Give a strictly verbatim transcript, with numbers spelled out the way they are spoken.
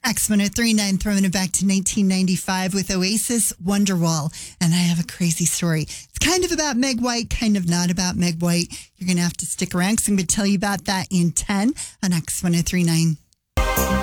X one oh three point nine, throwing it back to nineteen ninety-five with Oasis Wonderwall. And I have a crazy story. It's kind of about Meg White, kind of not about Meg White. You're going to have to stick around because I'm going to tell you about that in ten on X one oh three point nine.